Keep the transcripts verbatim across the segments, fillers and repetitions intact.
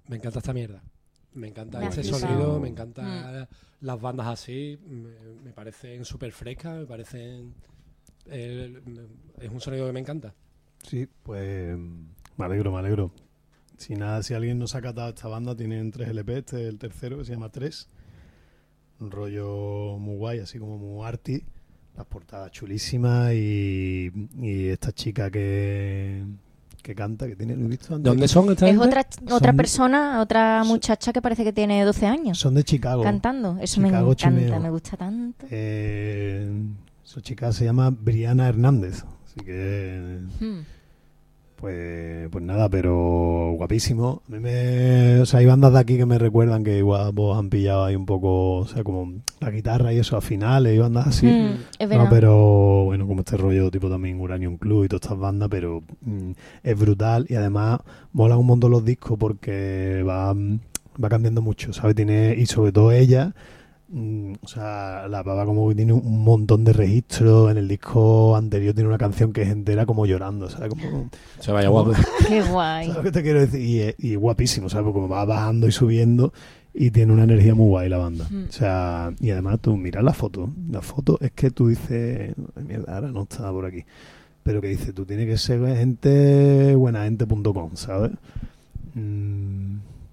me encanta esta mierda. Me encanta Me este has flipado. sonido, me encantan Mm. las bandas así, me, me parecen súper frescas, me parecen... eh, es un sonido que me encanta. Sí, pues me alegro, me alegro. Si nada, si alguien no se ha catado esta banda, tienen tres L P, este es el tercero, que se llama Tres. Un rollo muy guay, así como muy arty. Las portadas chulísimas y, y esta chica que, que canta, que tiene, ¿lo he visto antes? ¿Dónde son estas Es gente? otra, otra Son- persona, otra son- muchacha que parece que tiene doce años. Son de Chicago. Cantando. Eso Chicago me encanta, chimeo. me gusta tanto. Eh, esa chica se llama Briana Hernández. Así que... Hmm. Pues, pues nada, pero guapísimo. A mí me, o sea, hay bandas de aquí que me recuerdan que igual vos han pillado ahí un poco, o sea, como la guitarra y eso a finales y bandas así. Hmm, es verdad. No, pero bueno, como este rollo tipo también Uranium Club y todas estas bandas, pero mm, es brutal y además mola un montón los discos porque va, mm, va cambiando mucho, ¿sabes? Tiene, y sobre todo ella, mm, o sea, la pava como que tiene un montón de registros. En el disco anterior tiene una canción que es entera como llorando, ¿sabes? Como, Se vaya guapo. Qué guay. ¿sabes lo que te quiero decir? Y, es- y guapísimo, ¿sabes? Porque va bajando y subiendo y tiene una energía muy guay la banda. Mm. O sea, y además tú miras la foto. La foto es que tú dices, "Ay, mierda, ahora no está por aquí". Pero que dices, tú tienes que ser gente, buena gente punto com, ¿sabes? Mm.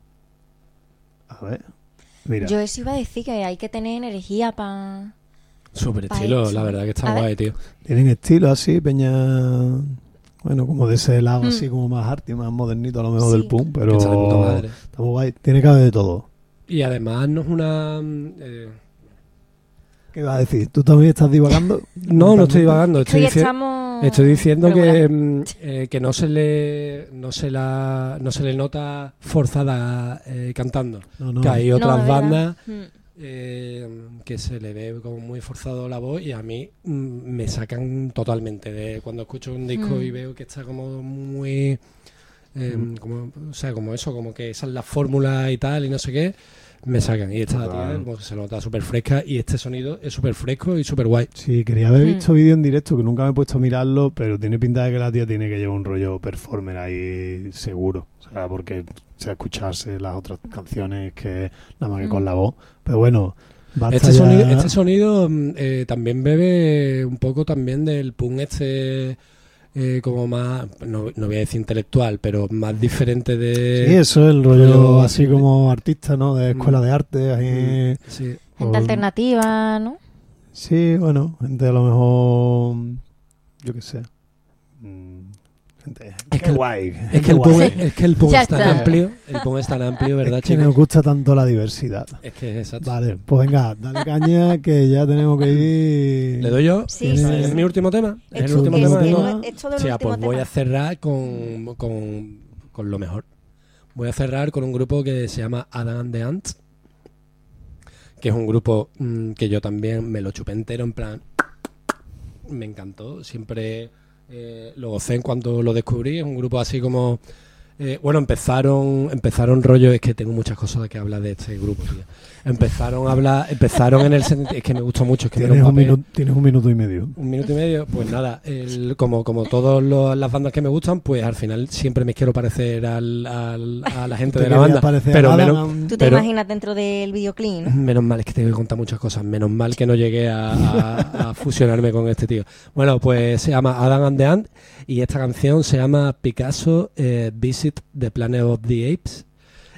A ver, mira. Yo eso iba a decir que hay que tener energía para... Súper Pa' estilo, eso. la verdad que está A ver. guay, tío. Tienen estilo así, peña... Bueno, como de ese lado Mm. así como más arty, más modernito a lo mejor Sí. del punk, pero Que está de puta madre. está muy guay. Tiene que haber de todo. Y además no es una... eh, ¿Qué vas a decir? ¿Tú también estás divagando? no, no estoy divagando. Estoy, Hoy dici- estamos... estoy diciendo que, regular. mm, eh, que no se le no se la no se le nota forzada eh, cantando. No, no. Que hay No, otras es verdad. bandas Hmm. eh, que se le ve como muy forzado la voz y a mí mm, me sacan totalmente de cuando escucho un disco Mm. y veo que está como muy eh, Mm. como, o sea, como eso, como que esa es la fórmula y tal y no sé qué, me sacan. Y esta Total. tía como que se nota súper fresca y este sonido es súper fresco y súper guay. Sí, quería haber Mm. visto vídeo en directo, que nunca me he puesto a mirarlo, pero tiene pinta de que la tía tiene que llevar un rollo performer ahí seguro. O sea, porque o sea, escucharse las otras canciones que nada más que con Mm. la voz. Pero bueno, basta Este ya- sonido, este sonido mm, eh, también bebe un poco también del punk este eh, como más, no, no voy a decir intelectual, pero más diferente de... Sí, eso es el rollo rollo así así de- como artista, ¿no? De escuela Mm. de arte. Ahí, Sí. Gente o- alternativa, ¿no? Sí, bueno, gente a lo mejor, yo qué sé. Mm, gente, Es qué que- guay. Es qué que el guay. punk, es que el punk Ya es tan está. amplio, el punk es tan amplio, ¿verdad, Es que nos chicos? gusta tanto la diversidad. Es que es exacto. Vale, pues venga, dale caña que ya tenemos que ir. ¿Le doy yo? Sí, Tiene- sí, ¿Es sí. mi último tema? ¿Es el Esto- último es- tema? es- ¿no? es todo el O sea, último pues voy tema. a cerrar con, con, con lo mejor. Voy a cerrar con un grupo que se llama Adam and the Ants, que es un grupo mm, que yo también me lo chupé entero, en plan, me encantó, siempre eh, lo gocé en cuanto lo descubrí. Es un grupo así como... eh, bueno, empezaron empezaron rollo, es que tengo muchas cosas de que hablar de este grupo, tío. Empezaron a hablar, empezaron en el sentido, es que me gustó mucho escribir Tienes un un, papel. minuto, tienes un minuto y medio. Un minuto y medio, pues nada, el, como, como todas las bandas que me gustan, pues al final siempre me quiero parecer al, al- a la gente Te de la querías banda. parecer Pero a menos, Adam. Tú te pero- imaginas dentro del videoclip, ¿no? menos mal, es que tengo que contar muchas cosas. Menos mal que no llegué a, a- a fusionarme con este tío. Bueno, pues se llama Adam and the Ant y esta canción se llama Picasso eh, Visit the Planet of the Apes.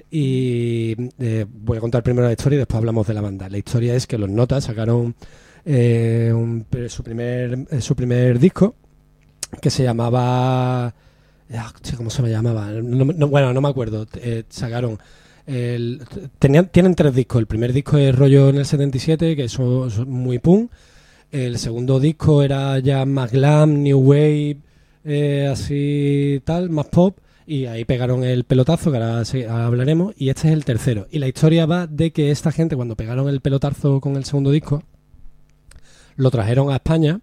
Y eh, voy a contar primero la historia y después hablamos de la banda. La historia es que los Notas sacaron eh, un- su primer eh, su primer disco que se llamaba ah, ¿cómo se me llamaba? No, no, bueno, no me acuerdo. Eh, sacaron el, tenían, tienen tres discos. El primer disco es rollo en el setenta y siete, que son, son muy punk. El segundo disco era ya más glam, new wave, eh, así tal, más pop. Y ahí pegaron el pelotazo, que ahora sí, hablaremos, y este es el tercero. Y la historia va de que esta gente, cuando pegaron el pelotazo con el segundo disco, lo trajeron a España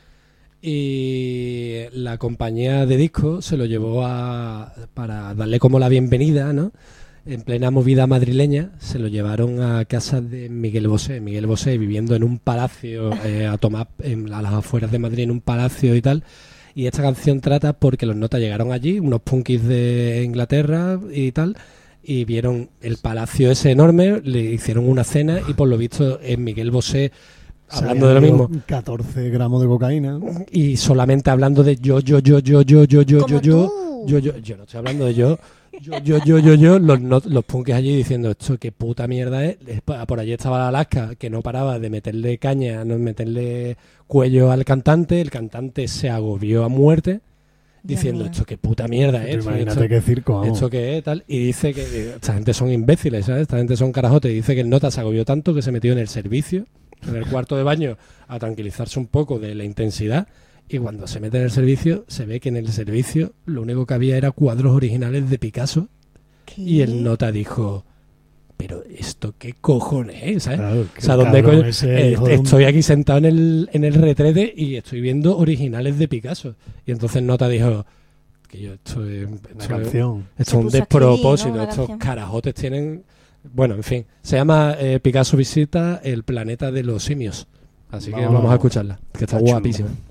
y la compañía de discos se lo llevó a, para darle como la bienvenida, ¿no? En plena movida madrileña, se lo llevaron a casa de Miguel Bosé. Miguel Bosé viviendo en un palacio, eh, a tomar en, a las afueras de Madrid, en un palacio y tal. Y esta canción trata porque los Notas llegaron allí, unos punkis de Inglaterra y tal, y vieron el palacio ese enorme, le hicieron una cena y por lo visto es Miguel Bosé hablando de lo mismo. catorce gramos de cocaína. Y solamente hablando de yo, yo, yo, yo, yo, yo, yo, Como yo, yo, tú. yo, yo, yo no estoy hablando de yo, yo, yo, yo, yo, yo, los, no- los punkis allí diciendo esto qué puta mierda es. Es pa- Por allí estaba la Alaska que no paraba de meterle caña, no meterle cuello al cantante, el cantante se agobió a muerte Dios diciendo mío. esto qué puta mierda es. Tú esto- imagínate esto- qué circo, vamos. esto que es tal, y dice que eh, esta gente son imbéciles, ¿sabes? Esta gente son carajotes. Y dice que el nota se agobió tanto que se metió en el servicio, en el cuarto de baño, a tranquilizarse un poco de la intensidad. Y cuando se mete en el servicio, se ve que en el servicio lo único que había era cuadros originales de Picasso. ¿Qué? Y el nota dijo, pero esto qué cojones es, ¿sabes? Claro, que O sea, el ¿dónde cabrón coño? ese Eh, hijo de un- estoy aquí sentado en el, en el retrete y estoy viendo originales de Picasso. Y entonces Nota dijo que yo estoy... Una esto es- canción. esto es Se un puso a escribir, despropósito. ¿no? La Estos canción. carajotes tienen... Bueno, en fin. Se llama eh, Picasso visita el planeta de los simios. Así que Vamos. vamos a escucharla, que está Está chulo. guapísima.